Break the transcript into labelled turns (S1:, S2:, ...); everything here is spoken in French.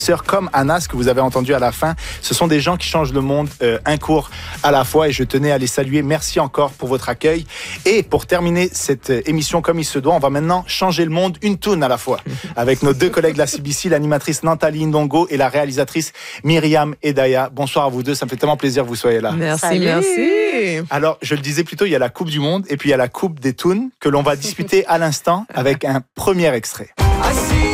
S1: Comme Anas que vous avez entendu à la fin, ce sont des gens qui changent le monde un cours à la fois et je tenais à les saluer. Merci encore pour votre accueil. Et pour terminer cette émission comme il se doit, on va maintenant changer le monde une toune à la fois avec nos deux collègues de la CBC, l'animatrice Nathalie Ndongo et la réalisatrice Myriam Edaya. Bonsoir à vous deux, ça me fait tellement plaisir que vous soyez là.
S2: Merci.
S1: Alors, je le disais plus tôt, il y a la Coupe du Monde et puis il y a la Coupe des Tunes que l'on va discuter à l'instant avec un premier extrait.